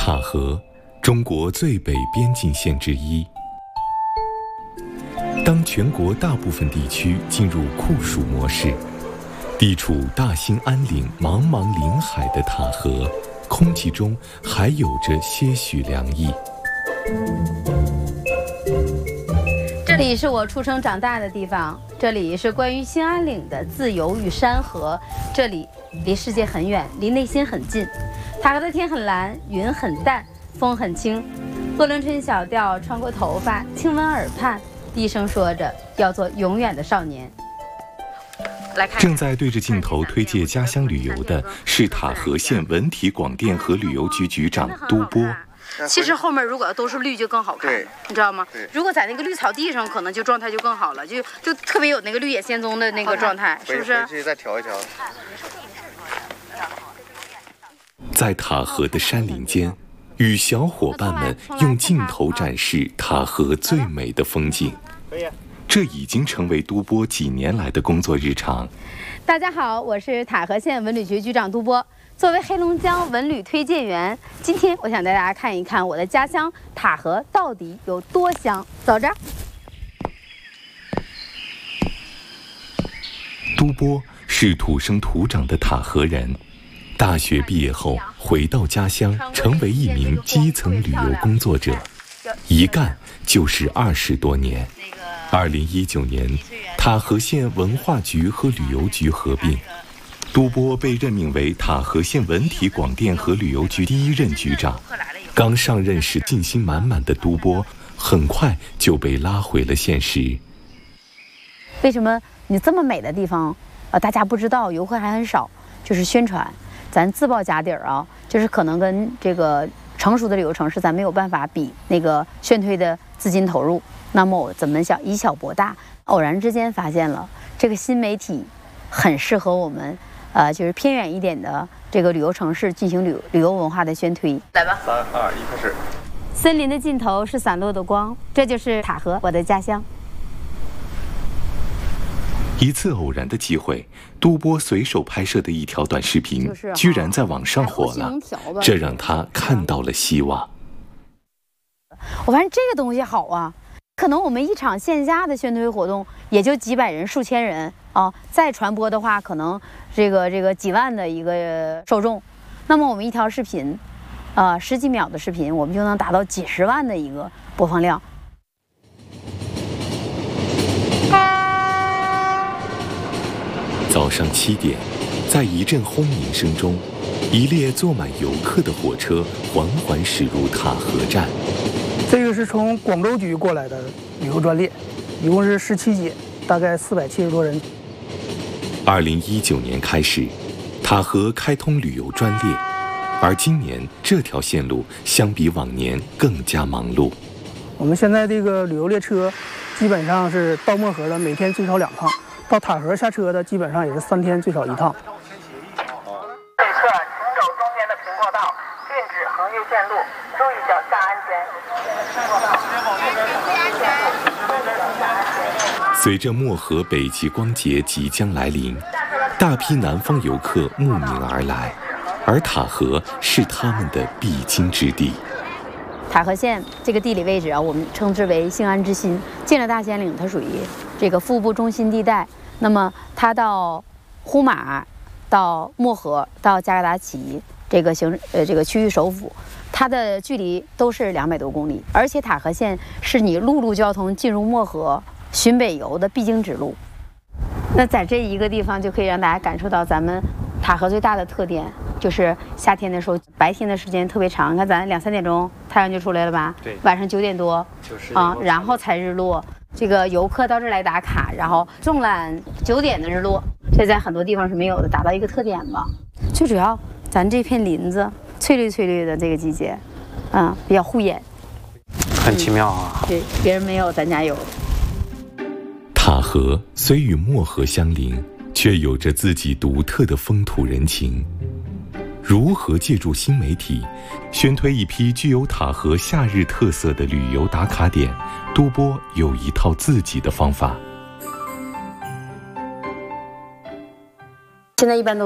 塔河，中国最北边境县之一。当全国大部分地区进入酷暑模式，地处大兴安岭茫茫林海的塔河，空气中还有着些许凉意。 这里是我出生长大的地方，这里是关于兴安岭的自由与山河，这里离世界很远，离内心很近。塔河的天很蓝，云很淡，风很轻，鄂伦春小调穿过头发，轻吻耳畔，低声说着要做永远的少年。 正在对着镜头推介家乡旅游的是塔河县文体广电和旅游局局长都波。 其实后面如果都是绿就更好看，你知道吗？如果在那个绿草地上，可能就状态就更好了，就特别有那个绿野仙踪的那个状态，是不是？ 回去再调一调。 在塔河的山林间，与小伙伴们用镜头展示塔河最美的风景。这已经成为都波几年来的工作日常。 大家好，我是塔河县文旅局局长都波。作为黑龙江文旅推荐员，今天我想带大家看一看我的家乡塔河到底有多香。走着。 都波是土生土长的塔河人，大学毕业后回到家乡，成为一名基层旅游工作者，一干就是20多年。2019年，塔河县文化局和旅游局合并，都波被任命为塔河县文体广电和旅游局第1任局长。刚上任时信心满满的都波，很快就被拉回了现实。 为什么你这么美的地方，大家不知道，游客还很少？就是宣传，咱自报家底儿啊，就是可能跟这个成熟的旅游城市，咱没有办法比那个宣推的资金投入。那么我怎么想以小博大？偶然之间发现了这个新媒体很适合我们，就是偏远一点的这个旅游城市进行旅游文化的宣推。来吧，3、2、1，开始。森林的尽头是散落的光，这就是塔河，我的家乡。 一次偶然的机会，都波随手拍摄的一条短视频，居然在网上火了，这让他看到了希望。 我发现这个东西好啊。可能我们一场线下的宣推活动也就几百人、数千人啊，再传播的话，可能这个几万的一个受众。那么我们一条视频，10几秒的视频，我们就能达到几十万的一个播放量。 早上7点，在一阵轰鸣声中，一列坐满游客的火车缓缓驶入塔河站。 这个是从广州局过来的旅游专列，一共是17节，大概470多人。 2019年开始，塔河开通旅游专列，而今年这条线路相比往年更加忙碌。 我们现在这个旅游列车，基本上是到漠河的每天最少2趟，到塔河下车的基本上也是3天最少1趟。 对侧请走中间的平过道，禁止横越线路，注意脚下安全。 随着漠河北极光节即将来临，大批南方游客慕名而来，而塔河是他们的必经之地。 塔河县这个地理位置啊，我们称之为兴安之心。进了大兴安岭，它属于这个腹部中心地带。那么它到呼玛、到漠河、到加格达奇这个区域首府，它的距离都是200多公里。而且塔河县是你陆路交通进入漠河巡北游的必经之路。那在这一个地方就可以让大家感受到咱们塔河最大的特点，就是夏天的时候白天的时间特别长。你看咱2、3点钟太阳就出来了吧？对。晚上9点多就是然后才日落。这个游客到这儿来打卡，然后纵览9点的日落，这在很多地方是没有的，达到一个特点吧。最主要，咱这片林子翠绿翠绿的，这个季节，比较护眼， 很奇妙啊。 对，别人没有，咱家有。 塔河虽与漠河相邻，却有着自己独特的风土人情。如何借助新媒体宣推一批具有塔河夏日特色的旅游打卡点，都波有一套自己的方法。 现在一般都